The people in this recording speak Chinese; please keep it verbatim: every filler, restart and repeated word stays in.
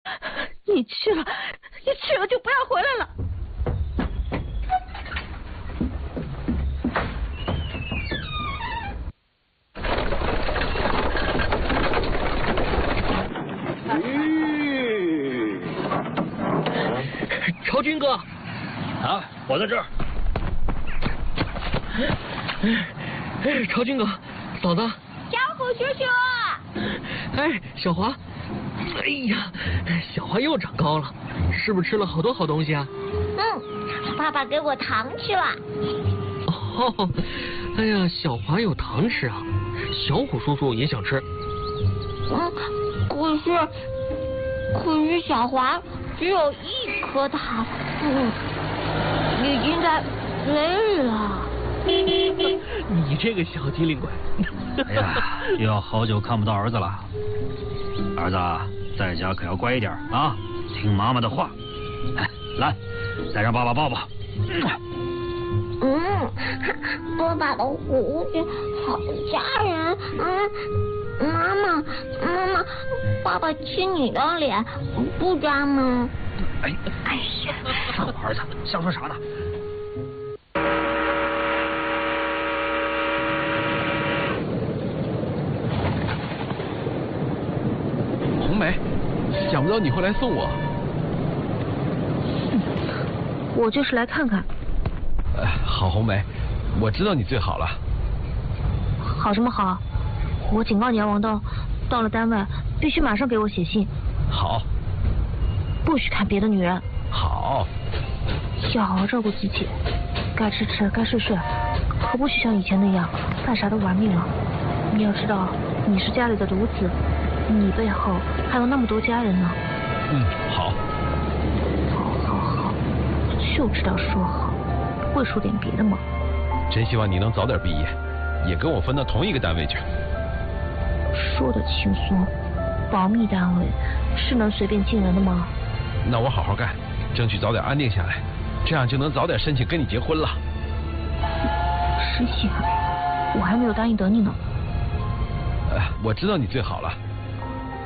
你去了，你去了就不要回来了。 朝军哥， 啊，我在这儿。 朝军哥，嫂子。 小虎叔叔。 哎，小华。哎呀，小华又长高了，是不是吃了好多好东西啊？ 嗯，爸爸给我糖吃了。 哦，哎呀，小华有糖吃啊，小虎叔叔也想吃。 嗯，可是，可是小华只有一颗糖，嗯，已经在嘴里了。 你这个小机灵鬼！ 哎呀，又要好久看不到儿子了。儿子在家可要乖一点啊，听妈妈的话。哎，来，再让爸爸抱抱。 嗯，爸爸的胡子好吓人啊！妈妈，妈妈，爸爸亲你的脸不扎吗？ 哎，哎呀，我儿子想说啥呢？ 红梅，想不到你会来送我。 我就是来看看。 呃，好，红梅，我知道你最好了。 好什么好？我警告你啊，王豆，到了单位必须马上给我写信。 好。 不许看别的女人。 好。 要好好照顾自己，该吃吃，该睡睡，可不许像以前那样干啥都玩命了。你要知道，你是家里的独子，你背后还有那么多家人呢。 嗯，好。 好，好，好，就知道说好，不会说点别的吗？ 真希望你能早点毕业，也跟我分到同一个单位去。 说的轻松，保密单位是能随便进人的吗？ 那我好好干，争取早点安定下来，这样就能早点申请跟你结婚了。 实习还，我还没有答应等你呢。 呃，我知道你最好了。